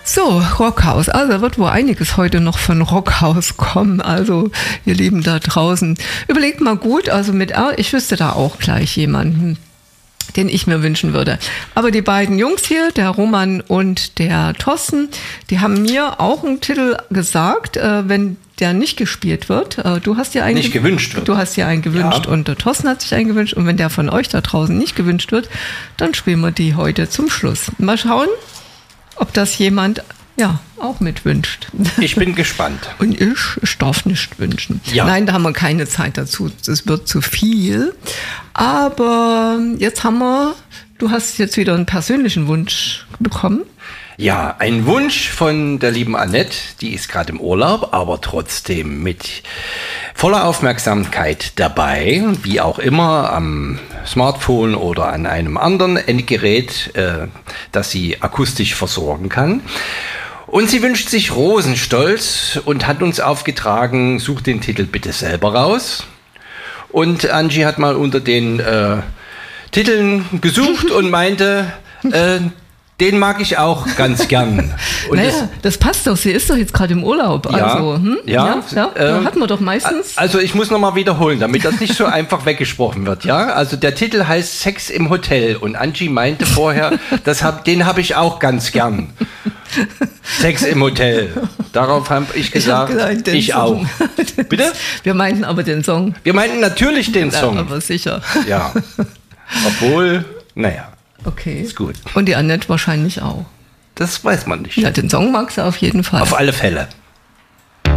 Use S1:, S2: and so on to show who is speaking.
S1: So, Rockhaus. Also da wird wohl einiges heute noch von Rockhaus kommen. Also ihr Lieben da draußen, überlegt mal gut. Also mit R, ich wüsste da auch gleich jemanden, den ich mir wünschen würde. Aber die beiden Jungs hier, der Roman und der Thorsten, die haben mir auch einen Titel gesagt, wenn der nicht gespielt wird. Du hast ja einen
S2: nicht gewünscht wird.
S1: Du hast ja einen gewünscht,
S2: ja.
S1: Und der Thorsten hat sich einen gewünscht. Und wenn der von euch da draußen nicht gewünscht wird, dann spielen wir die heute zum Schluss. Mal schauen, ob das jemand auch mitwünscht.
S2: Ich bin gespannt.
S1: Und ich darf nicht wünschen.
S2: Ja.
S1: Nein, da haben wir keine Zeit dazu. Es wird zu viel. Aber jetzt du hast jetzt wieder einen persönlichen Wunsch bekommen.
S2: Ja, ein Wunsch von der lieben Annette, die ist gerade im Urlaub, aber trotzdem mit voller Aufmerksamkeit dabei, wie auch immer am Smartphone oder an einem anderen Endgerät, das sie akustisch versorgen kann. Und sie wünscht sich Rosenstolz und hat uns aufgetragen, such den Titel bitte selber raus. Und Angie hat mal unter den Titeln gesucht und meinte, den mag ich auch ganz gern. Und
S1: das passt doch. Sie ist doch jetzt gerade im Urlaub.
S2: Ja,
S1: also,
S2: ja,
S1: hatten wir doch meistens.
S2: Also ich muss nochmal wiederholen, damit das nicht so einfach weggesprochen wird. Ja, also der Titel heißt Sex im Hotel und Angie meinte vorher, den habe ich auch ganz gern. Sex im Hotel. Darauf habe ich gesagt, ich auch. Bitte?
S1: Wir meinten aber den Song.
S2: Wir meinten natürlich den Song.
S1: Ja, aber sicher.
S2: Ja. Obwohl, naja.
S1: Okay.
S2: Ist gut.
S1: Und die Annette wahrscheinlich auch.
S2: Das weiß man nicht.
S1: Ja, den Song mag sie auf jeden Fall.
S2: Auf alle Fälle.